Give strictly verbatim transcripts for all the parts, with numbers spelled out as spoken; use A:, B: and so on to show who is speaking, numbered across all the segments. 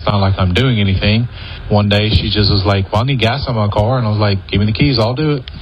A: not like I'm doing anything. One day she just was like, well, I need gas on my car. And I was like, give me the keys, I'll do it.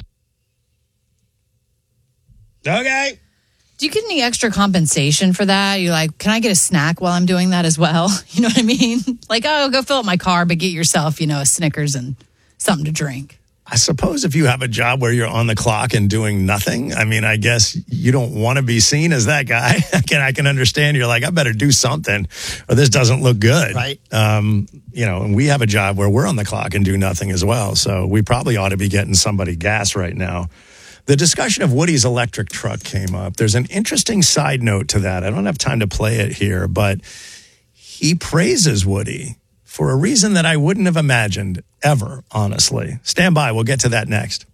B: Okay.
C: Do you get any extra compensation for that? You're like, can I get a snack while I'm doing that as well? You know what I mean? Like, oh, go fill up my car, but get yourself, you know, a Snickers and something to drink.
B: I suppose if you have a job where you're on the clock and doing nothing, I mean, I guess you don't want to be seen as that guy. I can, I can understand. You're like, I better do something or this doesn't look good.
D: Right.
B: Um, you know, and we have a job where we're on the clock and do nothing as well. So we probably ought to be getting somebody gas right now. The discussion of Woody's electric truck came up. There's an interesting side note to that. I don't have time to play it here, but he praises Woody for a reason that I wouldn't have imagined ever, honestly. Stand by. We'll get to that next.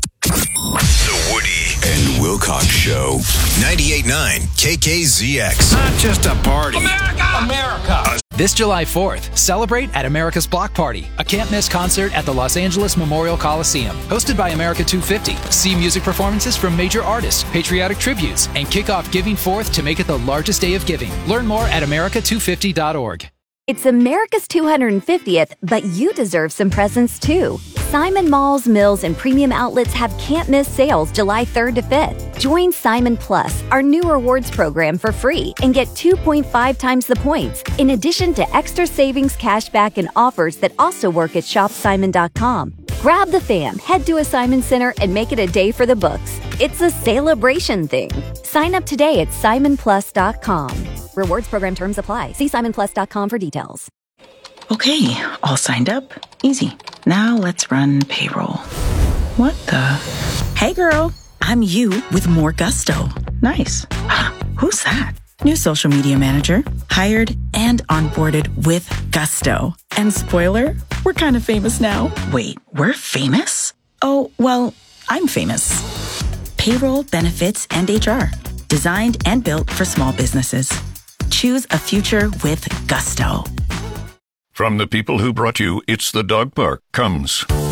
E: The Woody and Wilcox Show. ninety-eight point nine K K Z X.
F: Not just a party.
E: America! America!
F: This July fourth, celebrate at America's Block Party, a can't-miss concert at the Los Angeles Memorial Coliseum. Hosted by America two fifty. See music performances from major artists, patriotic tributes, and kick off Giving Forth to make it the largest day of giving. Learn more at america two fifty dot org.
G: It's America's two hundred fiftieth, but you deserve some presents too. Simon Malls, Mills, and Premium Outlets have can't-miss sales July third to fifth. Join Simon Plus, our new rewards program, for free and get two point five times the points, in addition to extra savings, cashback, and offers that also work at shop simon dot com. Grab the fam, head to a Simon Center, and make it a day for the books. It's a celebration thing. Sign up today at simon plus dot com. Rewards program terms apply. See simon plus dot com for details.
H: Okay, all signed up. Easy. Now let's run payroll. What the? Hey girl, I'm you with more gusto. Nice. Who's that? New social media manager. Hired and onboarded with gusto. And spoiler, we're kind of famous now. Wait, we're famous? Oh, well, I'm famous. Payroll, benefits, and H R. Designed and built for small businesses. Choose a future with gusto.
I: From the people who brought you It's the Dog Park comes